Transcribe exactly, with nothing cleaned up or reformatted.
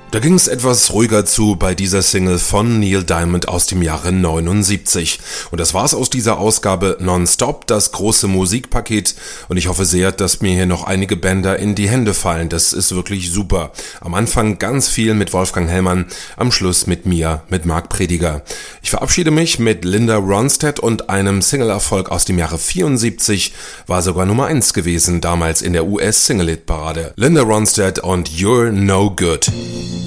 Da ging es etwas ruhiger zu bei dieser Single von Neil Diamond aus dem Jahre neunundsiebzig. Und das war's aus dieser Ausgabe Nonstop, das große Musikpaket. Und ich hoffe sehr, dass mir hier noch einige Bänder in die Hände fallen. Das ist wirklich super. Am Anfang ganz viel mit Wolfgang Hellmann, am Schluss mit mir, mit Marc Prediger. Ich verabschiede mich mit Linda Ronstadt und einem Single-Erfolg aus dem Jahre vierundsiebzig, war sogar Nummer eins gewesen, damals in der U S-Single-Hit-Parade. Linda Ronstadt und You're No Good.